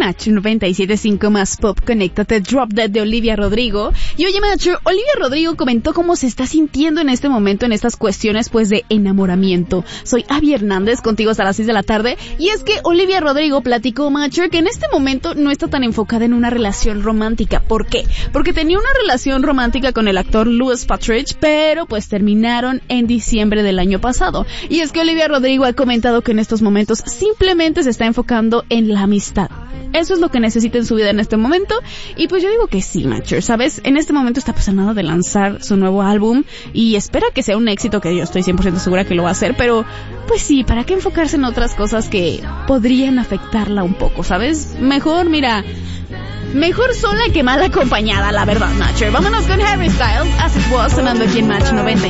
Match 97.5 más pop, conéctate, Drop Dead de Olivia Rodrigo. Y oye, Macho, Olivia Rodrigo comentó cómo se está sintiendo en este momento en estas cuestiones, pues, de enamoramiento. Soy Abby Hernández, contigo hasta las 6 de la tarde. Y es que Olivia Rodrigo platicó, Macho, que en este momento no está tan enfocada en una relación romántica. ¿Por qué? Porque tenía una relación romántica con el actor Louis Partridge, pero pues terminaron en diciembre del año pasado. Y es que Olivia Rodrigo ha comentado que en estos momentos simplemente se está enfocando en la amistad. Eso es lo que necesita en su vida en este momento. Y pues yo digo que sí, Matcher, ¿sabes? En este momento está pues a nada de lanzar su nuevo álbum y espera que sea un éxito, que yo estoy 100% segura que lo va a hacer, pero pues sí, ¿para qué enfocarse en otras cosas que podrían afectarla un poco, ¿sabes? Mejor sola que mal acompañada, la verdad, Matcher. Vámonos con Harry Styles, As It Was, sonando aquí en Match 90.